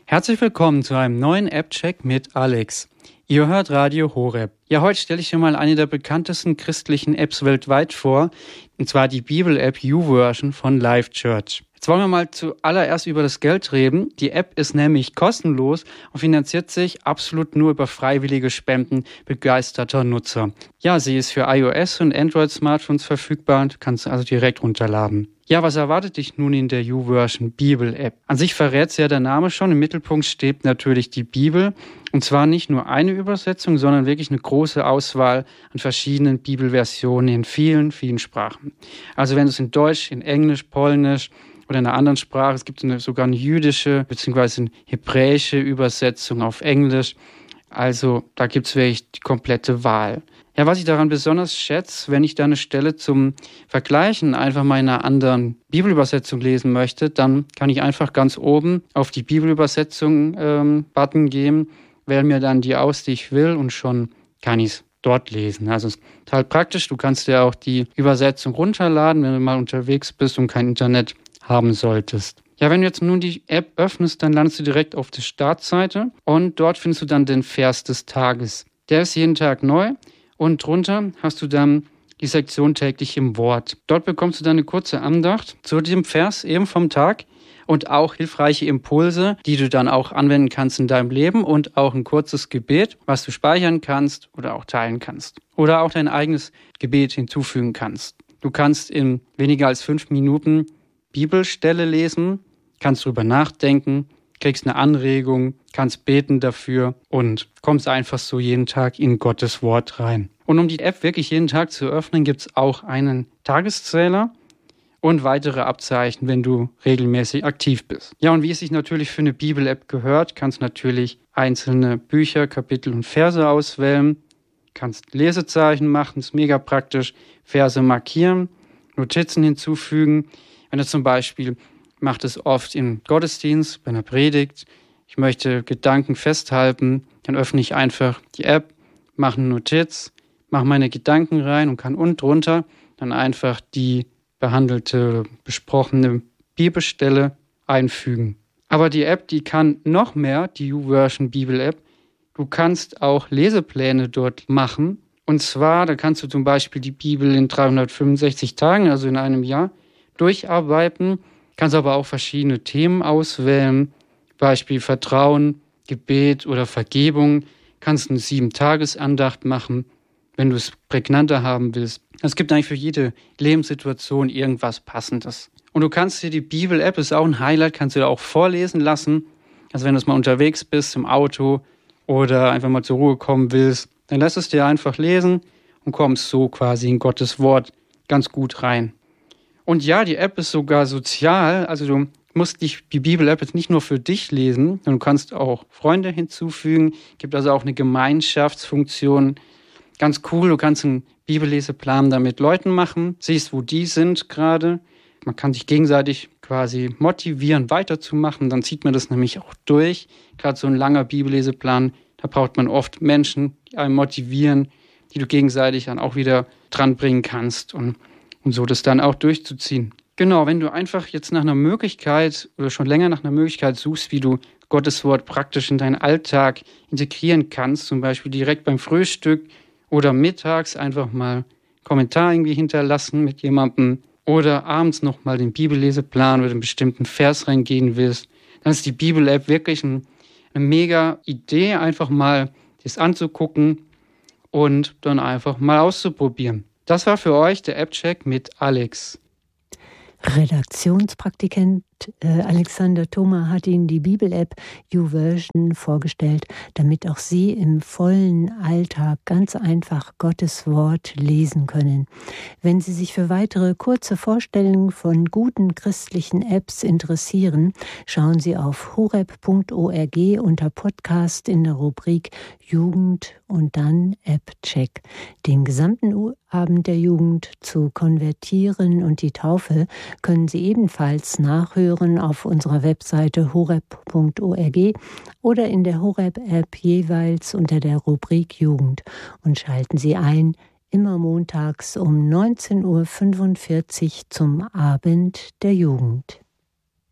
Herzlich willkommen zu einem neuen App-Check mit Alex. Ihr hört Radio Horeb. Ja, heute stelle ich dir mal eine der bekanntesten christlichen Apps weltweit vor, und zwar die Bibel-App YouVersion von Life Church. Jetzt wollen wir mal zuallererst über das Geld reden. Die App ist nämlich kostenlos und finanziert sich absolut nur über freiwillige Spenden begeisterter Nutzer. Ja, sie ist für iOS und Android-Smartphones verfügbar und kannst also direkt runterladen. Ja, was erwartet dich nun in der YouVersion Bibel-App? An sich verrät ja der Name schon. Im Mittelpunkt steht natürlich die Bibel. Und zwar nicht nur eine Übersetzung, sondern wirklich eine große Auswahl an verschiedenen Bibelversionen in vielen, vielen Sprachen. Also wenn du es in Deutsch, in Englisch, Polnisch oder in einer anderen Sprache, es gibt sogar eine jüdische bzw. eine hebräische Übersetzung auf Englisch. Also da gibt es wirklich die komplette Wahl. Ja, was ich daran besonders schätze, wenn ich da eine Stelle zum Vergleichen einfach mal in einer anderen Bibelübersetzung lesen möchte, dann kann ich einfach ganz oben auf die Bibelübersetzung-Button gehen, wähle mir dann die aus, die ich will, und schon kann ich es dort lesen. Also es ist total praktisch. Du kannst dir auch die Übersetzung runterladen, wenn du mal unterwegs bist und kein Internet haben solltest. Ja, wenn du jetzt nun die App öffnest, dann landest du direkt auf der Startseite und dort findest du dann den Vers des Tages. Der ist jeden Tag neu. Und drunter hast du dann die Sektion täglich im Wort. Dort bekommst du dann eine kurze Andacht zu diesem Vers eben vom Tag und auch hilfreiche Impulse, die du dann auch anwenden kannst in deinem Leben, und auch ein kurzes Gebet, was du speichern kannst oder auch teilen kannst. Oder auch dein eigenes Gebet hinzufügen kannst. Du kannst in weniger als 5 Minuten Bibelstelle lesen, kannst drüber nachdenken, kriegst eine Anregung, kannst beten dafür und kommst einfach so jeden Tag in Gottes Wort rein. Und um die App wirklich jeden Tag zu öffnen, gibt es auch einen Tageszähler und weitere Abzeichen, wenn du regelmäßig aktiv bist. Ja, und wie es sich natürlich für eine Bibel-App gehört, kannst natürlich einzelne Bücher, Kapitel und Verse auswählen, kannst Lesezeichen machen, ist mega praktisch, Verse markieren, Notizen hinzufügen. Wenn du zum Beispiel macht es oft im Gottesdienst, bei einer Predigt. Ich möchte Gedanken festhalten, dann öffne ich einfach die App, mache eine Notiz, mache meine Gedanken rein und kann unten drunter dann einfach die behandelte, besprochene Bibelstelle einfügen. Aber die App, die kann noch mehr, die YouVersion Bibel-App. Du kannst auch Lesepläne dort machen. Und zwar, da kannst du zum Beispiel die Bibel in 365 Tagen, also in einem Jahr, durcharbeiten. Kannst aber auch verschiedene Themen auswählen, Beispiel Vertrauen, Gebet oder Vergebung. Kannst eine 7-Tages-Andacht machen, wenn du es prägnanter haben willst. Es gibt eigentlich für jede Lebenssituation irgendwas Passendes. Und du kannst dir die Bibel-App, ist auch ein Highlight, kannst du dir auch vorlesen lassen. Also wenn du mal unterwegs bist, im Auto oder einfach mal zur Ruhe kommen willst, dann lässt es dir einfach lesen und kommst so quasi in Gottes Wort ganz gut rein. Und ja, die App ist sogar sozial, also du musst die Bibel-App jetzt nicht nur für dich lesen, sondern du kannst auch Freunde hinzufügen, gibt also auch eine Gemeinschaftsfunktion. Ganz cool, du kannst einen Bibelleseplan da mit Leuten machen, siehst, wo die sind gerade. Man kann sich gegenseitig quasi motivieren, weiterzumachen, dann zieht man das nämlich auch durch. Gerade so ein langer Bibelleseplan, da braucht man oft Menschen, die einen motivieren, die du gegenseitig dann auch wieder dran bringen kannst und so das dann auch durchzuziehen. Genau, wenn du einfach jetzt nach einer Möglichkeit oder schon länger nach einer Möglichkeit suchst, wie du Gottes Wort praktisch in deinen Alltag integrieren kannst, zum Beispiel direkt beim Frühstück oder mittags einfach mal einen Kommentar irgendwie hinterlassen mit jemandem oder abends nochmal den Bibelleseplan oder einen bestimmten Vers reingehen willst, dann ist die Bibel-App wirklich eine mega Idee, einfach mal das anzugucken und dann einfach mal auszuprobieren. Das war für euch der App-Check mit Alex. Redaktionspraktikant Alexander Thoma hat Ihnen die Bibel-App YouVersion vorgestellt, damit auch Sie im vollen Alltag ganz einfach Gottes Wort lesen können. Wenn Sie sich für weitere kurze Vorstellungen von guten christlichen Apps interessieren, schauen Sie auf horeb.org unter Podcast in der Rubrik Jugend und dann App-Check. Den gesamten Abend der Jugend zu konvertieren und die Taufe können Sie ebenfalls nachhören auf unserer Webseite horeb.org oder in der Horeb-App jeweils unter der Rubrik Jugend. Und schalten Sie ein, immer montags um 19.45 Uhr zum Abend der Jugend.